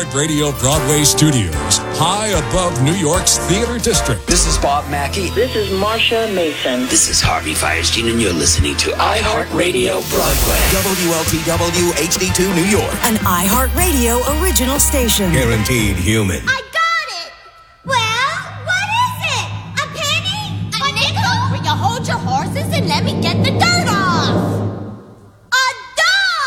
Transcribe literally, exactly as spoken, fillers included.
iHeartRadio Broadway Studios, high above New York's Theater District. This is Bob Mackey. This is Marcia Mason. This is Harvey Firestein, and you're listening to iHeartRadio Broadway. W L T W H D two New York. An iHeartRadio original station. Guaranteed human. I got it! Well, what is it? A penny? A nickel? Will you hold your horses and let me get the